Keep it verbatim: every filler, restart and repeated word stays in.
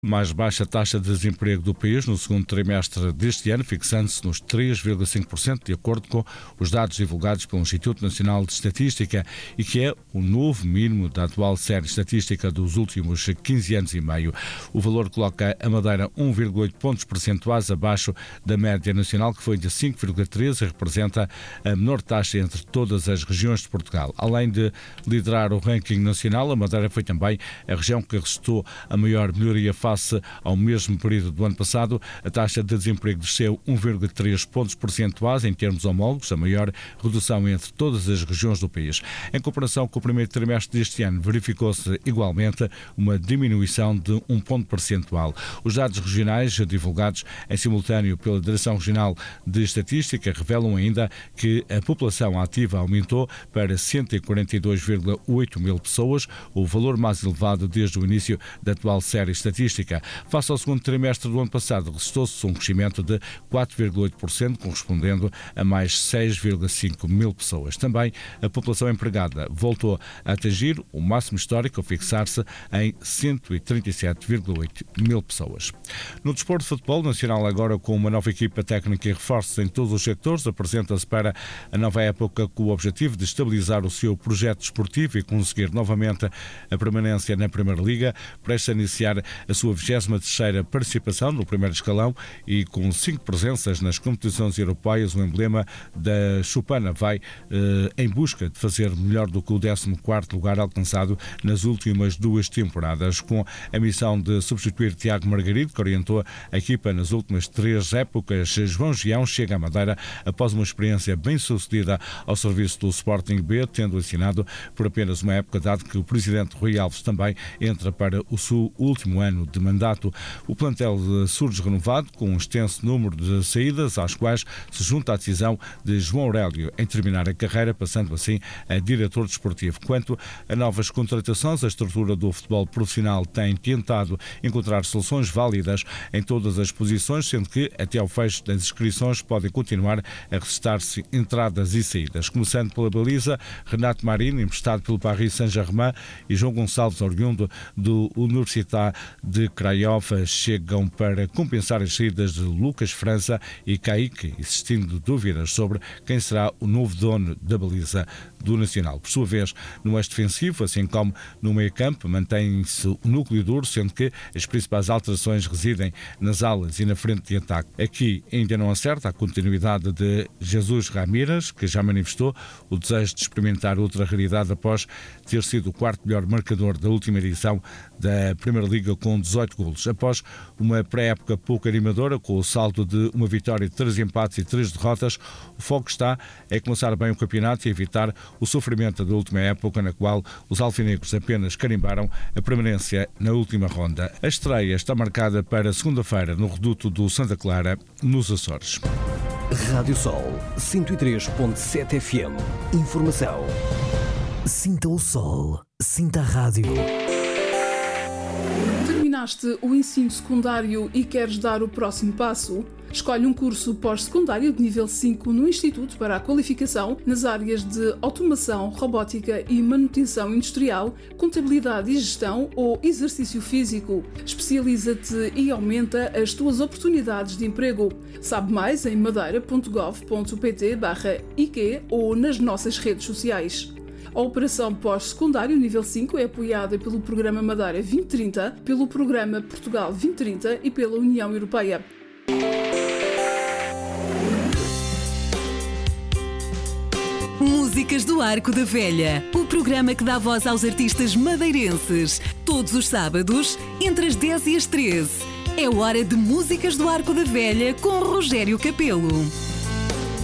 mais baixa taxa de desemprego do país no segundo trimestre deste ano, fixando-se nos três vírgula cinco por cento, de acordo com os dados divulgados pelo Instituto Nacional de Estatística, e que é o novo mínimo da atual série estatística dos últimos quinze anos e meio. O valor coloca a Madeira um vírgula oito pontos percentuais abaixo da média nacional, que foi de cinco vírgula treze, e representa a menor taxa entre todas as regiões de Portugal. Além de liderar o ranking nacional, a Madeira foi também a região que registrou a maior melhoria face ao mesmo período do ano passado. A taxa de desemprego desceu um vírgula três pontos percentuais em termos homólogos, a maior redução entre todas as regiões do país. Em comparação com o primeiro trimestre deste ano, verificou-se igualmente uma diminuição de um ponto percentual. Os dados regionais divulgados em simultâneo pela Direção Regional de Estatística revelam ainda que a população ativa aumentou para cento e quarenta e dois vírgula oito mil pessoas, o valor mais elevado desde o início da atual série estatística. Face ao segundo trimestre do ano passado, registrou-se um crescimento de quatro vírgula oito por cento, correspondendo a mais seis vírgula cinco mil pessoas. Também a população empregada voltou a atingir o máximo histórico, a fixar-se em cento e trinta e sete vírgula oito mil pessoas. No desporto de futebol nacional, agora com uma nova equipa técnica e reforços em todos os setores, apresenta-se para a nova época com o objetivo de estabilizar o seu projeto desportivo e conseguir novamente a permanência na Primeira Liga, prestes a iniciar a sua vigésima terceira participação no primeiro escalão e com cinco presenças nas competições europeias. O emblema da Chupana vai eh, em busca de fazer melhor do que o décimo quarto lugar alcançado nas últimas duas temporadas, com a missão de substituir Tiago Margarido, que orientou a equipa nas últimas três épocas. João Gião chega à Madeira após uma experiência bem sucedida ao serviço do Sporting B, tendo assinado por apenas uma época, dado que o presidente Rui Alves também entra para o seu último ano de mandato. O plantel surge renovado, com um extenso número de saídas, às quais se junta a decisão de João Aurélio em terminar a carreira, passando assim a diretor desportivo. Quanto a novas contratações, a estrutura do futebol profissional tem tentado encontrar soluções válidas em todas as posições, sendo que até ao fecho das inscrições podem continuar a registrar-se entradas e saídas. Começando pela baliza, Renato Marino, emprestado pelo Paris Saint-Germain, e João Gonçalves, oriundo do Universitat de Craiova, chegam para compensar as saídas de Lucas França e Kaique, existindo dúvidas sobre quem será o novo dono da baliza do Nacional. Por sua vez, no eixo defensivo, assim como no meio-campo, mantém-se o núcleo duro, sendo que as principais alterações residem nas alas e na frente de ataque. Aqui ainda não acerta a continuidade de Jesus Ramírez, que já manifestou o desejo de experimentar outra realidade após ter sido o quarto melhor marcador da última edição da Primeira Liga com dezoito golos. Após uma pré-época pouco animadora, com o saldo de uma vitória, três empates e três derrotas, o foco está a começar bem o campeonato e evitar o sofrimento da última época, na qual os alfinegros apenas carimbaram a permanência na última ronda. A estreia está marcada para segunda-feira no reduto do Santa Clara, nos Açores. Rádio Sol cento e três ponto sete F M. Informação. Sinta o sol. Sinta a rádio. Terminaste o ensino secundário e queres dar o próximo passo? Escolhe um curso pós-secundário de nível cinco no Instituto para a Qualificação nas áreas de automação, robótica e manutenção industrial, contabilidade e gestão ou exercício físico. Especializa-te e aumenta as tuas oportunidades de emprego. Sabe mais em madeira ponto gov ponto pt barra I Q ou nas nossas redes sociais. A Operação Pós-Secundário Nível cinco é apoiada pelo Programa Madeira vinte trinta, pelo Programa Portugal vinte trinta e pela União Europeia. Músicas do Arco da Velha, o programa que dá voz aos artistas madeirenses. Todos os sábados, entre as dez e as treze. É hora de Músicas do Arco da Velha com Rogério Capelo.